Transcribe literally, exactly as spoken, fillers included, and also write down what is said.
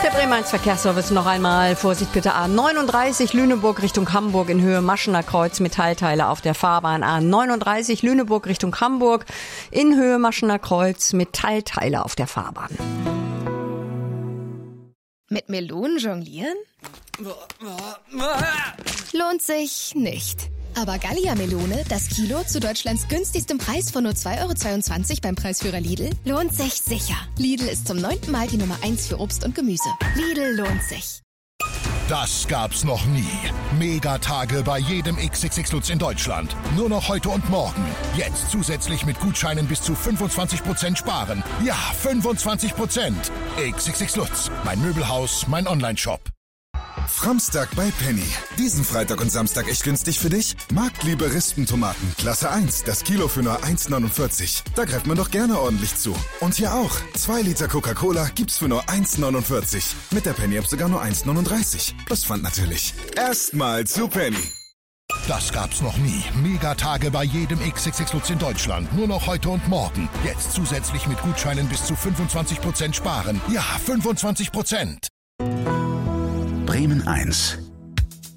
Der Bremen eins Verkehrsservice noch einmal. Vorsicht bitte A neununddreißig Lüneburg Richtung Hamburg in Höhe Maschener Kreuz, Metallteile auf der Fahrbahn. A neununddreißig Lüneburg Richtung Hamburg in Höhe Maschener Kreuz, Metallteile auf der Fahrbahn. Mit Melonen jonglieren? Lohnt sich nicht. Aber Gallia-Melone, das Kilo zu Deutschlands günstigstem Preis von nur zwei Euro zweiundzwanzig beim Preisführer Lidl, lohnt sich sicher. Lidl ist zum neunten Mal die Nummer eins für Obst und Gemüse. Lidl lohnt sich. Das gab's noch nie. Megatage bei jedem X X X Lutz in Deutschland. Nur noch heute und morgen. Jetzt zusätzlich mit Gutscheinen bis zu fünfundzwanzig Prozent sparen. Ja, fünfundzwanzig Prozent. X X X Lutz. Mein Möbelhaus, mein Onlineshop. Framstag bei Penny. Diesen Freitag und Samstag echt günstig für dich? Marktliebe Rispentomaten, Klasse eins, das Kilo für nur eins neunundvierzig. Da greift man doch gerne ordentlich zu. Und hier auch. zwei Liter Coca-Cola gibt's für nur eins neunundvierzig. Mit der Penny-App sogar nur eins neununddreißig. Plus Pfand natürlich. Erstmal zu Penny. Das gab's noch nie. Megatage bei jedem X X X Lutz in Deutschland. Nur noch heute und morgen. Jetzt zusätzlich mit Gutscheinen bis zu fünfundzwanzig Prozent sparen. Ja, fünfundzwanzig Prozent. Bremen eins.